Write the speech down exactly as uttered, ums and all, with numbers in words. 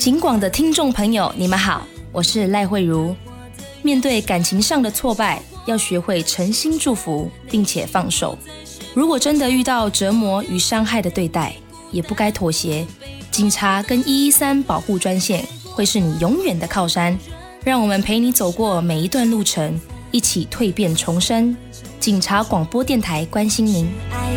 警广的听众朋友，你们好，我是赖慧如。面对感情上的挫败，要学会诚心祝福，并且放手。如果真的遇到折磨与伤害的对待，也不该妥协。警察跟一一三保护专线会是你永远的靠山，让我们陪你走过每一段路程，一起蜕变重生。警察广播电台关心您。